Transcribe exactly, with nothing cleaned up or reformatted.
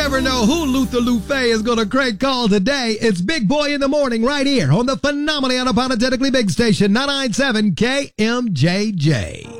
never know who Luther Lufe is going to crank call today. It's Big Boy in the Morning right here on the phenomenally unapologetically big station, nine ninety-seven K M J J.